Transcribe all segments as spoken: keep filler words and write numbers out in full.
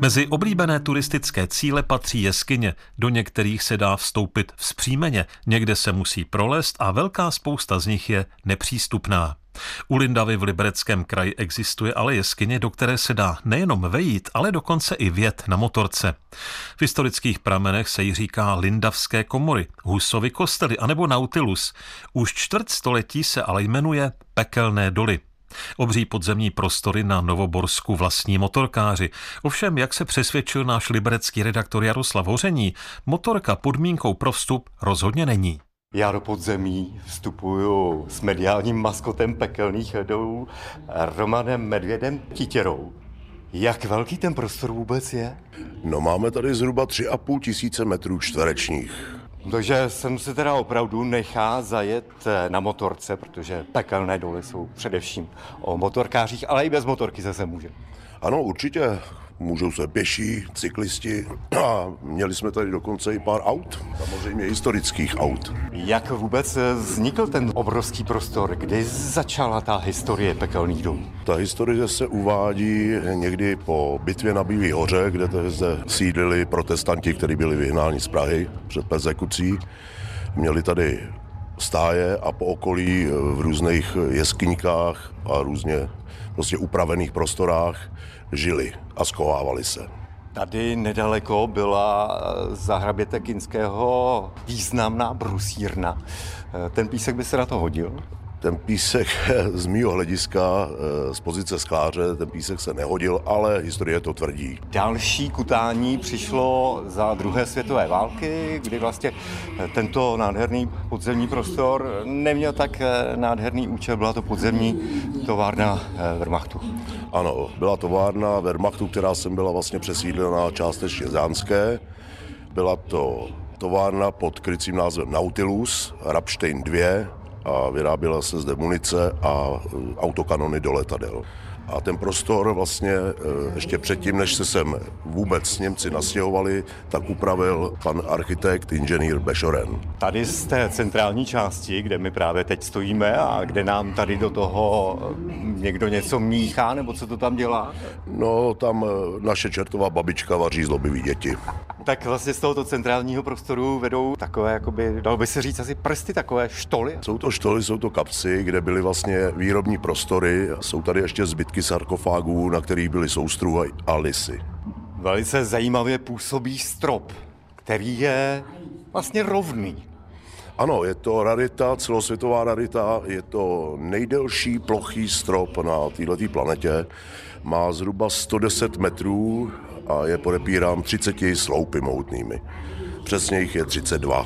Mezi oblíbené turistické cíle patří jeskyně, do některých se dá vstoupit vzpřímeně, někde se musí prolézt a velká spousta z nich je nepřístupná. U Lindavy v Libereckém kraji existuje ale jeskyně, do které se dá nejenom vejít, ale dokonce i vjet na motorce. V historických pramenech se jí říká Lindavské komory, Husovy kostely anebo Nautilus. Už čtvrt století se ale jmenuje Pekelné doly. Obří podzemní prostory na Novoborsku vlastní motorkáři. Ovšem, jak se přesvědčil náš liberecký redaktor Jaroslav Hoření, motorka podmínkou pro vstup rozhodně není. Já do podzemí vstupuju s mediálním maskotem Pekelných dolů Romanem Medvědem Titěrou. Jak velký ten prostor vůbec je? No, máme tady zhruba tři a půl tisíce metrů čtverečních. Takže jsem se teda opravdu nechá zajet na motorce, protože Pekelné doly jsou především o motorkářích, ale i bez motorky se se může. Ano, určitě. Můžou se pěší, cyklisti a měli jsme tady dokonce i pár aut, samozřejmě historických aut. Jak vůbec vznikl ten obrovský prostor? Kdy začala ta historie Pekelných dolů? Ta historie se uvádí někdy po bitvě na Bílé hoře, kde zde sídlili protestanti, kteří byli vyhnáni z Prahy před perzekucí. Měli tady stáje a po okolí v různých jeskyňkách a různě prostě upravených prostorách žili a schovávali se. Tady nedaleko byla za hraběte Kinského významná brusírna. Ten písek by se na to hodil? Ten písek z mýho hlediska, z pozice skláře, ten písek se nehodil, ale historie to tvrdí. Další kutání přišlo za druhé světové války, kdy vlastně tento nádherný podzemní prostor neměl tak nádherný účel, byla to podzemní továrna Wehrmachtu. Ano, byla továrna Wehrmachtu, která sem byla vlastně přesídlená částečně z Jánské. Byla to továrna pod krycím názvem Nautilus, Rapstein dva, a vyráběla se zde munice a autokanony do letadel. A ten prostor vlastně ještě předtím, než se sem vůbec Němci nastěhovali, tak upravil pan architekt, inženýr Bešoren. Tady z té centrální části, kde my právě teď stojíme a kde nám tady do toho někdo něco míchá, nebo co to tam dělá? No, tam naše čertová babička vaří zlobivý děti. Tak vlastně z tohoto centrálního prostoru vedou takové, jakoby, dalo by se říct asi prsty, takové štoly? Jsou to štoly, jsou to kapsy, kde byly vlastně výrobní prostory. Jsou tady ještě zbytky sarkofágů, na kterých byly soustruhy a lisy. Velice zajímavě působí strop, který je vlastně rovný. Ano, je to rarita, celosvětová rarita, je to nejdelší plochý strop na této planetě. Má zhruba sto deset metrů a je podepírán třiceti sloupy mohutnými. Přesně jich je třicet dva.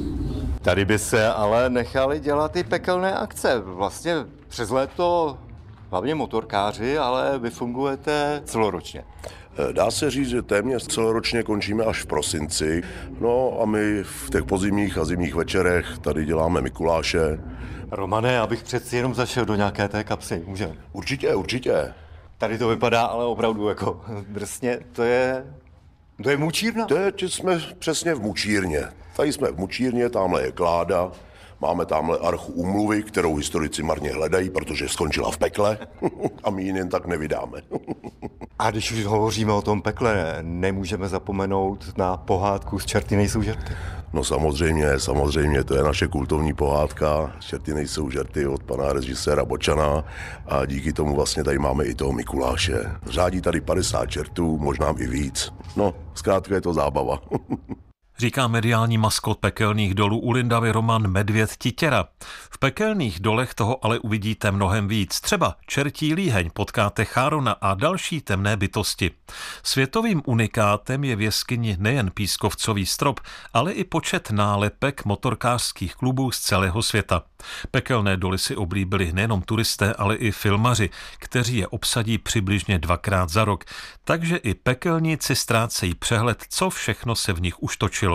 Tady by se ale nechali dělat i pekelné akce. Vlastně přes léto hlavně motorkáři, ale vy fungujete celoročně. Dá se říct, že téměř celoročně končíme až v prosinci. No a my v těch podzimních a zimních večerech tady děláme Mikuláše. Romane, abych přeci jenom zašel do nějaké té kapsy, můžeme? Určitě, určitě. Tady to vypadá ale opravdu jako drsně, to je, to je mučírna? Teď jsme přesně v mučírně. Tady jsme v mučírně, tamhle je kláda. Máme tamhle archu úmluvy, kterou historici marně hledají, protože skončila v pekle a my ji jen tak nevydáme. A když už hovoříme o tom pekle, nemůžeme zapomenout na pohádku Z čerty nejsou žerty. No samozřejmě, samozřejmě, to je naše kultovní pohádka Z čerty nejsou žerty od pana režiséra Bočana a díky tomu vlastně tady máme i toho Mikuláše. Řádí tady padesát čertů, možná i víc. No, zkrátka je to zábava. Říká mediální maskot Pekelných dolů u Lindavy Roman Medvěd Titěra. V Pekelných dolech toho ale uvidíte mnohem víc. Třeba čertí líheň, potkáte Chárona a další temné bytosti. Světovým unikátem je v jeskyni nejen pískovcový strop, ale i počet nálepek motorkářských klubů z celého světa. Pekelné doly si oblíbili nejenom turisté, ale i filmaři, kteří je obsadí přibližně dvakrát za rok. Takže i pekelníci ztrácejí přehled, co všechno se v nich už točilo.